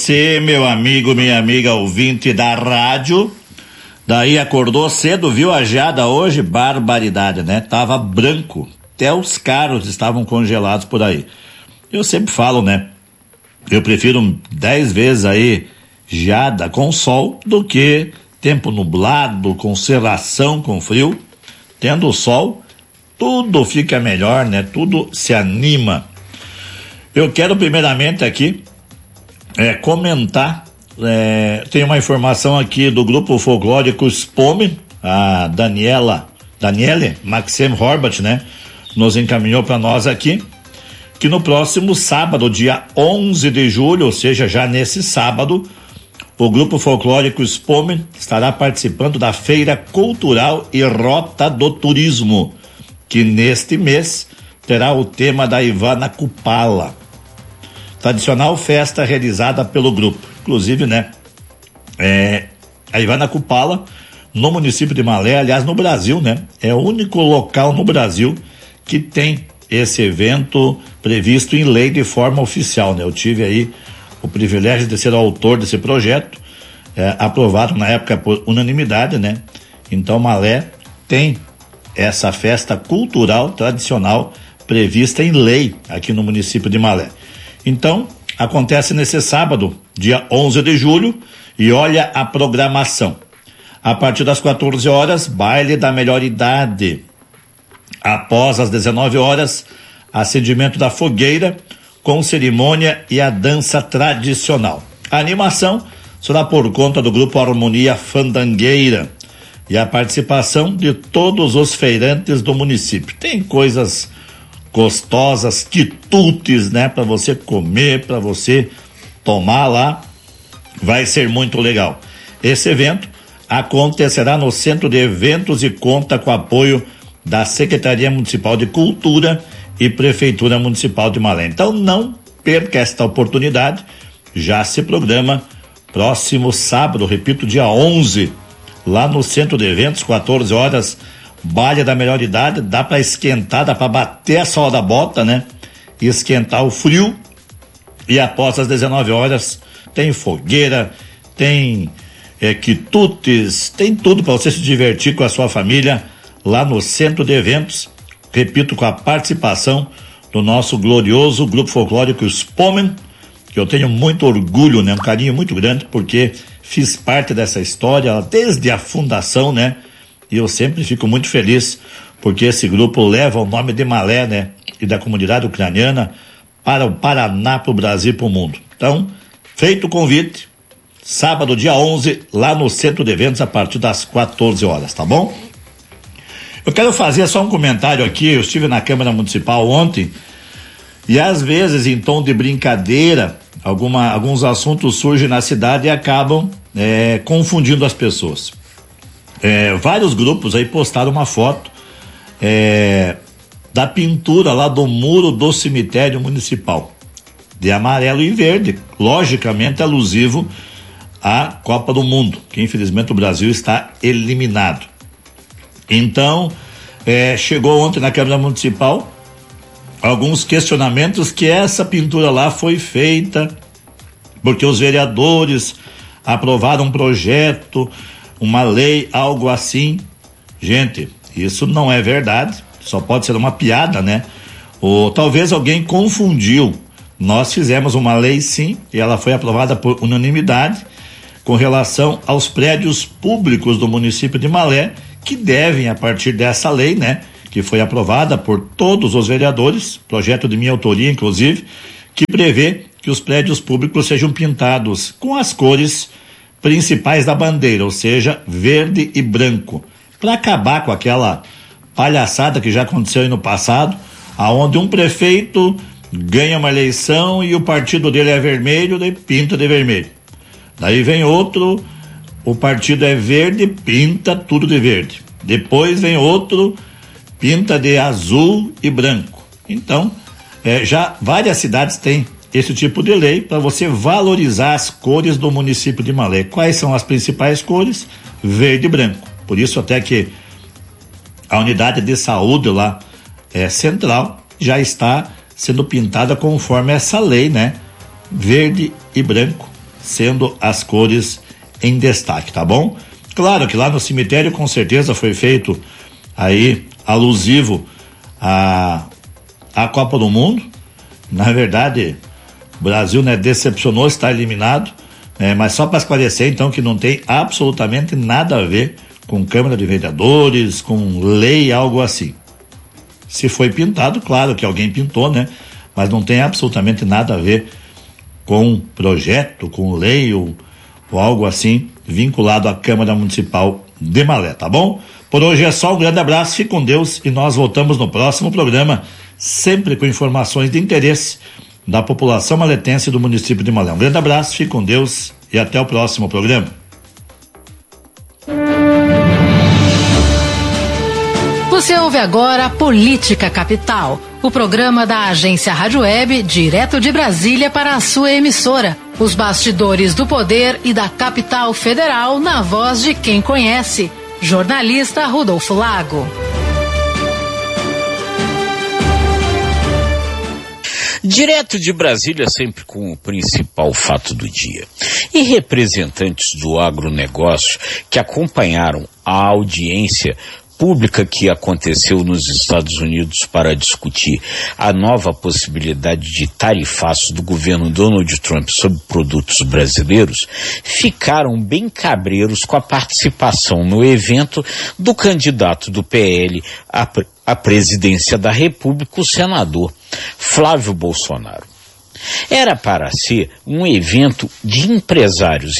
Você, meu amigo, minha amiga ouvinte da rádio, daí acordou cedo, viu a geada hoje? Barbaridade, né? Tava branco, até os carros estavam congelados por aí. Eu sempre falo, né? Eu prefiro 10 vezes aí geada com sol do que tempo nublado, com cerração, com frio. Tendo o sol, tudo fica melhor, né? Tudo se anima. Eu quero primeiramente aqui comentar, tem uma informação aqui do grupo folclórico Spome, a Daniele Maxime Horbat, né? Nos encaminhou para nós aqui, que no próximo sábado, dia 11 de julho, ou seja, já nesse sábado, o grupo folclórico Spome estará participando da Feira Cultural e Rota do Turismo, que neste mês terá o tema da Ivana Kupala. Tradicional festa realizada pelo grupo. Inclusive, né? A Ivana Kupala, no município de Malé, aliás, no Brasil, né? É o único local no Brasil que tem esse evento previsto em lei de forma oficial, né? Eu tive aí o privilégio de ser autor desse projeto, aprovado na época por unanimidade, né? Então, Malé tem essa festa cultural tradicional prevista em lei aqui no município de Malé. Então, acontece nesse sábado, dia 11 de julho, e olha a programação. A partir das 14 horas, baile da melhor idade. Após as 19 horas, acendimento da fogueira, com cerimônia e a dança tradicional. A animação será por conta do grupo Harmonia Fandangueira e a participação de todos os feirantes do município. Tem coisas gostosas, quitutes, né? Para você comer, para você tomar lá, vai ser muito legal. Esse evento acontecerá no Centro de Eventos e conta com apoio da Secretaria Municipal de Cultura e Prefeitura Municipal de Malé. Então não perca esta oportunidade, já se programa próximo sábado, repito, dia 11, lá no Centro de Eventos, 14 horas, baile da melhor idade, dá para esquentar, dá para bater a sola da bota, né? E esquentar o frio. E após as 19 horas tem fogueira, tem quitutes, tem tudo para você se divertir com a sua família lá no Centro de Eventos, repito, com a participação do nosso glorioso grupo folclórico Spomen, que eu tenho muito orgulho, né? Um carinho muito grande, porque fiz parte dessa história desde a fundação, né? E eu sempre fico muito feliz porque esse grupo leva o nome de Malé, né? E da comunidade ucraniana para o Paraná, para o Brasil e para o mundo. Então, feito o convite, sábado, dia 11, lá no Centro de Eventos, a partir das 14 horas, tá bom? Eu quero fazer só um comentário aqui. Eu estive na Câmara Municipal ontem e às vezes, em tom de brincadeira, alguns assuntos surgem na cidade e acabam confundindo as pessoas. Vários grupos aí postaram uma foto da pintura lá do muro do cemitério municipal, de amarelo e verde, logicamente alusivo à Copa do Mundo, que infelizmente o Brasil está eliminado. Então, chegou ontem na Câmara Municipal alguns questionamentos que essa pintura lá foi feita porque os vereadores aprovaram um projeto, uma lei, algo assim. Gente, isso não é verdade, só pode ser uma piada, né? Ou talvez alguém confundiu. Nós fizemos uma lei, sim, e ela foi aprovada por unanimidade com relação aos prédios públicos do município de Malé, que devem, a partir dessa lei, né, que foi aprovada por todos os vereadores, projeto de minha autoria, inclusive, que prevê que os prédios públicos sejam pintados com as cores principais da bandeira, ou seja, verde e branco, para acabar com aquela palhaçada que já aconteceu aí no passado, aonde um prefeito ganha uma eleição e o partido dele é vermelho, daí pinta de vermelho. Daí vem outro, o partido é verde, pinta tudo de verde. Depois vem outro, pinta de azul e branco. Então, já várias cidades têm esse tipo de lei para você valorizar as cores do município de Malé. Quais são as principais cores? Verde e branco. Por isso até que a unidade de saúde lá central já está sendo pintada conforme essa lei, né? Verde e branco. sendo as cores em destaque, tá bom? Claro que lá no cemitério com certeza foi feito aí alusivo à Copa do Mundo. Na verdade, o Brasil, né, decepcionou, está eliminado, né, mas só para esclarecer então que não tem absolutamente nada a ver com Câmara de Vereadores, com lei, algo assim. Se foi pintado, claro que alguém pintou, né? Mas não tem absolutamente nada a ver com projeto, com lei ou algo assim vinculado à Câmara Municipal de Malé, tá bom? Por hoje é só, um grande abraço, fique com Deus e nós voltamos no próximo programa, sempre com informações de interesse da população maletense do município de Malé. Um grande abraço, fique com Deus e até o próximo programa. Você ouve agora Política Capital, o programa da agência Rádio Web, direto de Brasília para a sua emissora. Os bastidores do poder e da capital federal na voz de quem conhece. Jornalista Rodolfo Lago. Direto de Brasília, sempre com o principal fato do dia. E representantes do agronegócio que acompanharam a audiência pública que aconteceu nos Estados Unidos para discutir a nova possibilidade de tarifaço do governo Donald Trump sobre produtos brasileiros, ficaram bem cabreiros com a participação no evento do candidato do PL à presidência da República, o senador Flávio Bolsonaro. Era para ser um evento de empresários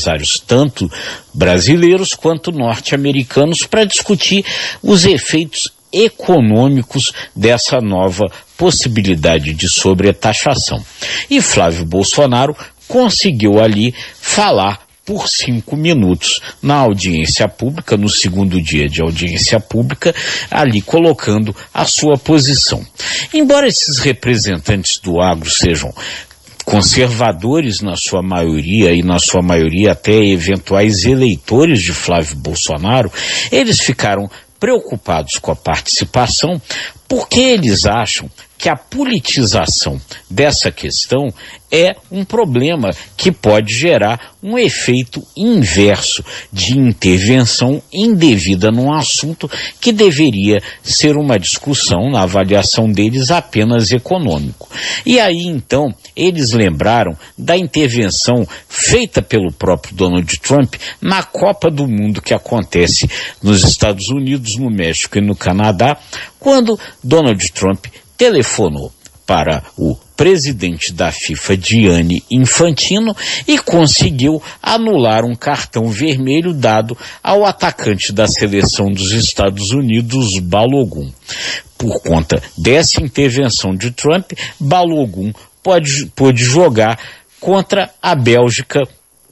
tanto brasileiros quanto norte-americanos para discutir os efeitos econômicos dessa nova possibilidade de sobretaxação. E Flávio Bolsonaro conseguiu ali falar por 5 minutos na audiência pública, no segundo dia de audiência pública, ali colocando a sua posição. Embora esses representantes do agro sejam conservadores na sua maioria, e na sua maioria até eventuais eleitores de Flávio Bolsonaro, eles ficaram preocupados com a participação porque eles acham que a politização dessa questão é um problema que pode gerar um efeito inverso de intervenção indevida num assunto que deveria ser uma discussão, na avaliação deles, apenas econômico. E aí, então, eles lembraram da intervenção feita pelo próprio Donald Trump na Copa do Mundo que acontece nos Estados Unidos, no México e no Canadá, quando Donald Trump telefonou para o presidente da FIFA, Gianni Infantino, e conseguiu anular um cartão vermelho dado ao atacante da seleção dos Estados Unidos, Balogun. Por conta dessa intervenção de Trump, Balogun pôde jogar contra a Bélgica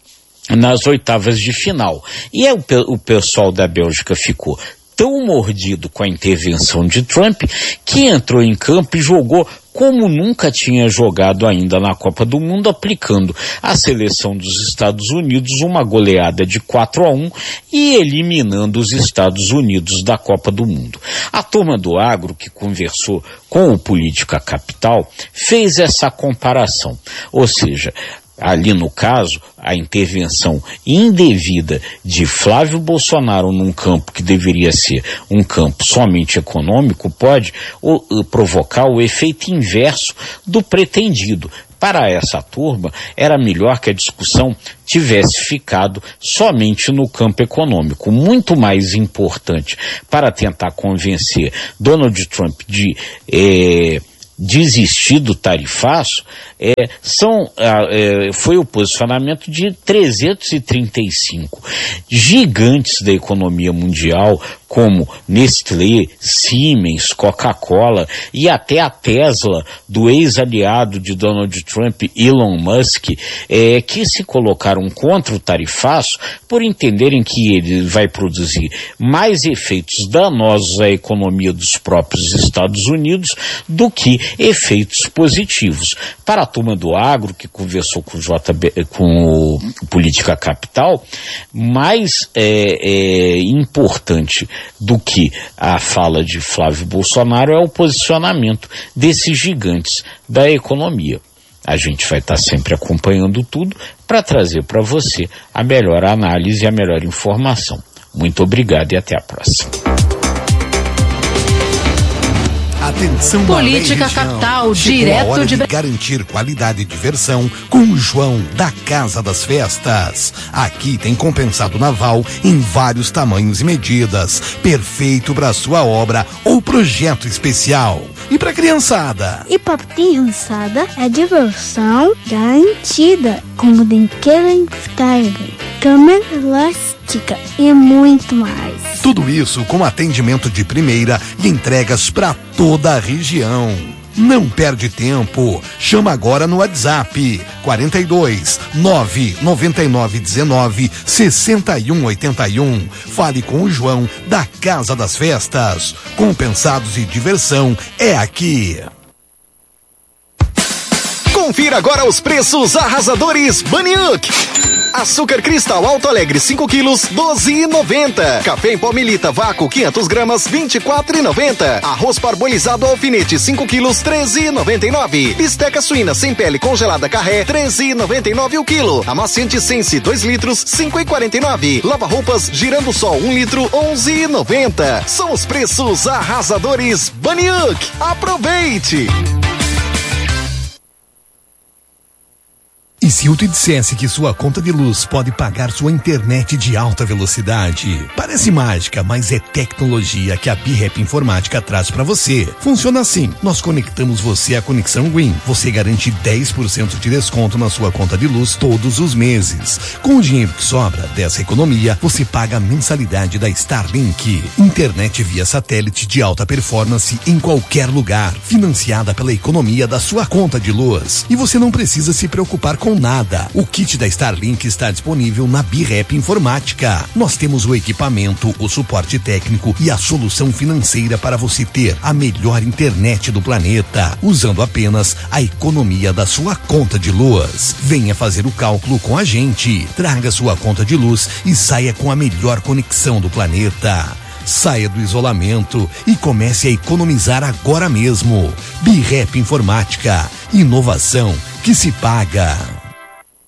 nas oitavas de final. E o pessoal da Bélgica ficou tão mordido com a intervenção de Trump que entrou em campo e jogou como nunca tinha jogado ainda na Copa do Mundo, aplicando à seleção dos Estados Unidos uma goleada de 4-1 e eliminando os Estados Unidos da Copa do Mundo. A turma do agro, que conversou com o Política Capital, fez essa comparação, ou seja, ali no caso, a intervenção indevida de Flávio Bolsonaro num campo que deveria ser um campo somente econômico pode provocar o efeito inverso do pretendido. Para essa turma, era melhor que a discussão tivesse ficado somente no campo econômico. Muito mais importante para tentar convencer Donald Trump de desistir do tarifaço foi o posicionamento de 335 gigantes da economia mundial, como Nestlé, Siemens, Coca-Cola e até a Tesla, do ex-aliado de Donald Trump, Elon Musk, que se colocaram contra o tarifaço por entenderem que ele vai produzir mais efeitos danosos à economia dos próprios Estados Unidos do que efeitos positivos. Para a turma do agro, que conversou com o Política Capital, mais importante do que a fala de Flávio Bolsonaro é o posicionamento desses gigantes da economia. A gente vai estar sempre acompanhando tudo para trazer para você a melhor análise e a melhor informação. Muito obrigado e até a próxima. Atenção, Política Capital, direto de garantir qualidade e diversão com o João da Casa das Festas. Aqui tem compensado naval em vários tamanhos e medidas, perfeito para sua obra ou projeto especial. E para criançada? E para criançada é diversão garantida, como brinquedo descarga, câmera elástica e muito mais. Tudo isso com atendimento de primeira e entregas para toda a região. Não perde tempo. Chama agora no WhatsApp 42 999 19 61 81. Fale com o João da Casa das Festas. Compensados e diversão é aqui. Confira agora os preços arrasadores Baniuk. Açúcar cristal Alto Alegre 5 quilos, 12,90. Café em pó Melita Vácuo 500 gramas, 24,90. Arroz parbolizado alfinete 5 quilos, 13,99. Bisteca suína sem pele congelada Carré, 13,99 o quilo. Amaciante Sense 2 litros, 5,49. Lava roupas Girando Sol 1 litro, 11,90. São os preços arrasadores Baniuk. Aproveite! E se eu te dissesse que sua conta de luz pode pagar sua internet de alta velocidade? Parece mágica, mas é tecnologia que a BeRap Informática traz para você. Funciona assim: nós conectamos você à conexão Green. Você garante 10% de desconto na sua conta de luz todos os meses. Com o dinheiro que sobra dessa economia, você paga a mensalidade da Starlink. Internet via satélite de alta performance em qualquer lugar, financiada pela economia da sua conta de luz. E você não precisa se preocupar com nada. O kit da Starlink está disponível na BeRap Informática. Nós temos o equipamento, o suporte técnico e a solução financeira para você ter a melhor internet do planeta, usando apenas a economia da sua conta de luz. Venha fazer o cálculo com a gente. Traga sua conta de luz e saia com a melhor conexão do planeta. Saia do isolamento e comece a economizar agora mesmo. BeRap Informática. Inovação que se paga.